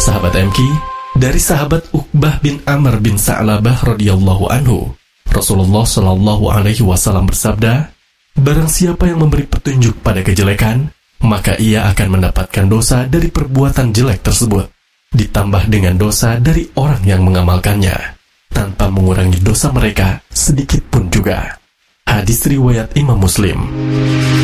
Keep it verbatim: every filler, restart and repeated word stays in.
Sahabat M K, dari sahabat Uqbah bin Amr bin Sa'labah radhiyallahu anhu, Rasulullah shallallahu alaihi wasallam bersabda, barang siapa yang memberi petunjuk pada kejelekan, maka ia akan mendapatkan dosa dari perbuatan jelek tersebut, ditambah dengan dosa dari orang yang mengamalkannya, tanpa mengurangi dosa mereka sedikit pun juga. Hadis riwayat Imam Muslim.